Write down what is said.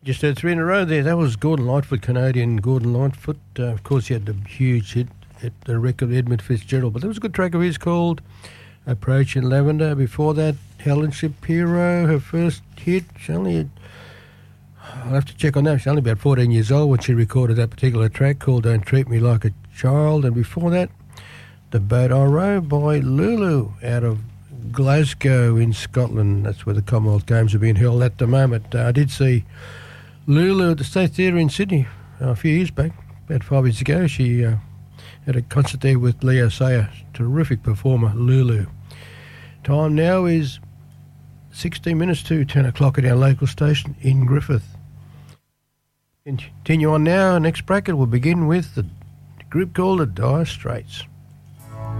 Just had three in a row there. That was Gordon Lightfoot, Canadian Gordon Lightfoot. Of course, he had the huge hit at the record Edmund Fitzgerald, but there was a good track of his called Approach in Lavender. Before that, Helen Shapiro, her first hit. I'll have to check on that. She's only about 14 years old when she recorded that particular track called Don't Treat Me Like a Child. And before that, The Boat I Row by Lulu out of Glasgow in Scotland. That's where the Commonwealth Games are being held at the moment. I did see Lulu at the State Theatre in Sydney a few years back, about 5 years ago. She had a concert there with Leo Sayer, terrific performer, Lulu. Time now is 16 minutes to 10 o'clock at our local station in Griffith. Continue on now. Next bracket will begin with the group called the Dire Straits.